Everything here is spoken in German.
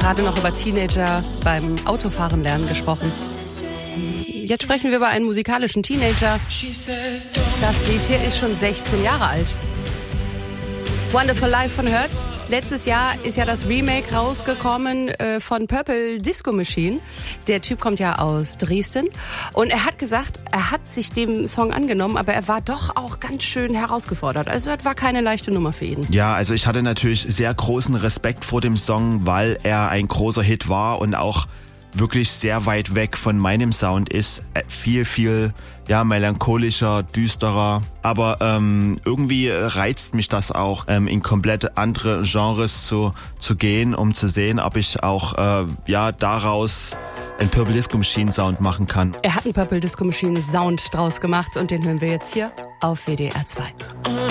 Gerade noch über Teenager beim Autofahren lernen gesprochen. Jetzt sprechen wir über einen musikalischen Teenager. Das Lied hier ist schon 16 Jahre alt. Wonderful Life von Hertz. Letztes Jahr ist ja das Remake rausgekommen von Purple Disco Machine. Der Typ kommt ja aus Dresden. Und er hat gesagt, er hat sich dem Song angenommen, aber er war doch auch ganz schön herausgefordert. Also das war keine leichte Nummer für ihn. Ja, also ich hatte natürlich sehr großen Respekt vor dem Song, weil er ein großer Hit war und auch wirklich sehr weit weg von meinem Sound ist. Viel melancholischer, düsterer. Aber irgendwie reizt mich das auch, in komplett andere Genres zu gehen, um zu sehen, ob ich auch daraus einen Purple Disco Machine Sound machen kann. Er hat einen Purple Disco Machine Sound draus gemacht und den hören wir jetzt hier auf WDR 2.